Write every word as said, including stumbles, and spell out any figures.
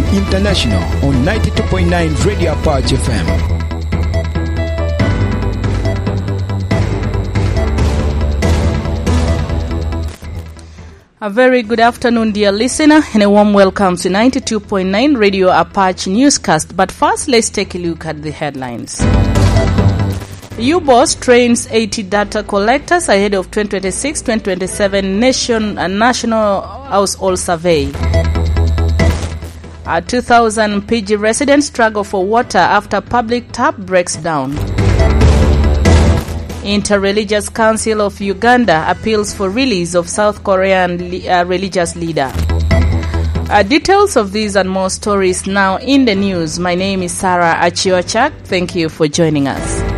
International on ninety-two point nine Radio Apache F M. A very good afternoon, dear listener, and a warm welcome to ninety-two point nine Radio Apache Newscast. But first, let's take a look at the headlines. U B O S trains eighty data collectors ahead of twenty twenty-six twenty twenty-seven nation, uh, National Household Survey. A two thousand P G residents struggle for water after public tap breaks down. Inter-Religious Council of Uganda appeals for release of South Korean uh, religious leader. Uh, details of these and more stories now in the news. My name is Sarah Achiochak. Thank you for joining us.